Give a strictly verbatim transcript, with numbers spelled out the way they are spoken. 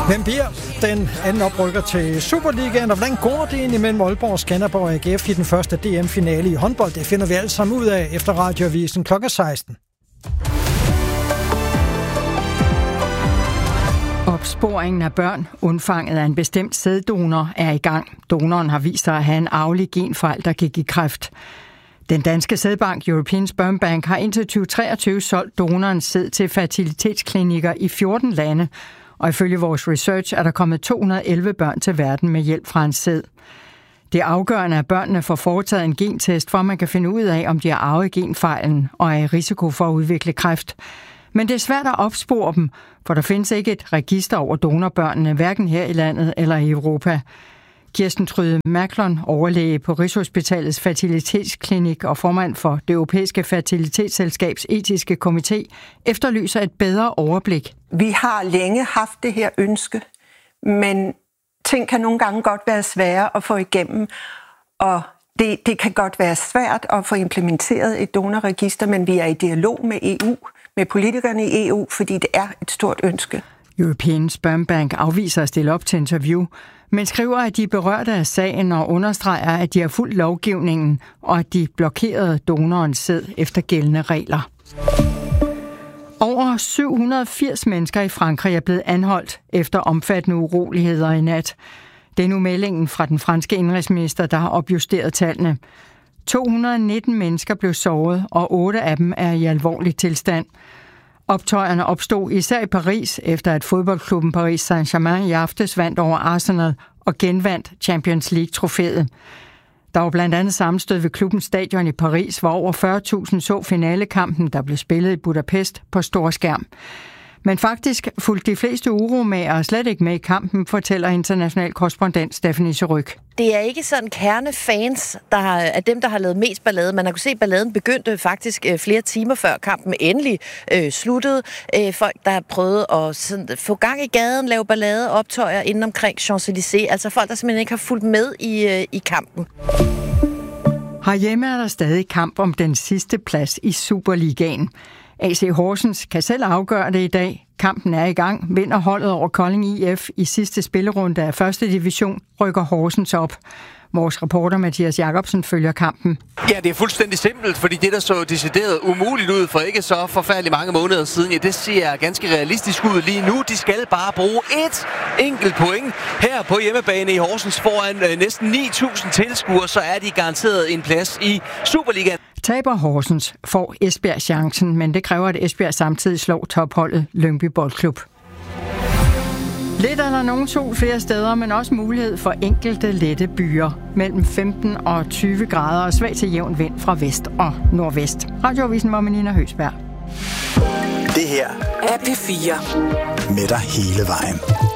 Hvem bliver den anden oprykker til Superligaen, og hvordan går det egentlig mellem Aalborg, Skanderborg og A G F i den første D M-finale i håndbold? Det finder vi alle sammen ud af efter Radioavisen klokken seksten. Opsporingen af børn undfanget af en bestemt sæddonor er i gang. Donoren har vist sig at have en arvelig genfejl, der kan give kræft. Den danske sædbank European Sperm Bank har indtil tyve treogtyve solgt donorens sæd til fertilitetsklinikker i fjorten lande, og ifølge vores research er der kommet to hundrede og elleve børn til verden med hjælp fra en sæd. Det er afgørende, at børnene får foretaget en gentest, for at man kan finde ud af, om de har arvet genfejlen og er i risiko for at udvikle kræft. Men det er svært at opspore dem, for der findes ikke et register over donorbørnene, hverken her i landet eller i Europa. Kirsten Tryde Macklon, overlæge på Rigshospitalets fertilitetsklinik og formand for det europæiske fertilitetsselskabs etiske komité, efterlyser et bedre overblik. Vi har længe haft det her ønske, men ting kan nogle gange godt være svære at få igennem, og det, det kan godt være svært at få implementeret et donorregister, men vi er i dialog med E U, med politikerne i E U, fordi det er et stort ønske. European Sperm Bank afviser at stille op til interview, men skriver, at de er berørte af sagen og understreger, at de har fulgt lovgivningen, og at de blokerede donorens sæd efter gældende regler. Over syv hundrede og firs mennesker i Frankrig er blevet anholdt efter omfattende uroligheder i nat. Det er nu meldingen fra den franske indrigsminister, der har opjusteret tallene. to hundrede og nitten mennesker blev såret, og otte af dem er i alvorlig tilstand. Optøjerne opstod især i Paris, efter at fodboldklubben Paris Saint-Germain i aftes vandt over Arsenal og genvandt Champions League-trofæet. Der var blandt andet sammenstød ved klubbens stadion i Paris, hvor over fyrre tusind så finalekampen, der blev spillet i Budapest på storskærm. Men faktisk fulgte de fleste uromagere slet ikke med i kampen, fortæller international korrespondent Stephanie Seryk. Det er ikke sådan kernefans, der har, af dem, der har lavet mest ballade. Man har kunne se, at balladen begyndte faktisk øh, flere timer før kampen endelig øh, sluttede. Øh, folk, der har prøvet at sådan, få gang i gaden, lave ballade, optøjer inden omkring Champs-Élysées. Altså folk, der simpelthen ikke har fulgt med i, øh, i kampen. Herhjemme er der stadig kamp om den sidste plads i Superligaen. A C Horsens kan selv afgøre det i dag. Kampen er i gang. Vinder holdet over Kolding I F i sidste spillerunde af første division, rykker Horsens op. Vores reporter Mathias Jacobsen følger kampen. Ja, det er fuldstændig simpelt, fordi det, der så decideret umuligt ud for ikke så forfærdeligt mange måneder siden, ja, det ser ganske realistisk ud lige nu. De skal bare bruge et enkelt point her på hjemmebane i Horsens foran øh, næsten ni tusind tilskuere, så er de garanteret en plads i Superligaen. Taber Horsens får Esbjerg chancen, men det kræver, at Esbjerg samtidig slår topholdet Lyngby Boldklub. Lidt er der nogen sol flere steder, men også mulighed for enkelte lette byer. Mellem femten og tyve grader og svag til jævn vind fra vest og nordvest. Radioavisen var med Nina Høsberg. Det her er P fire. Med dig hele vejen.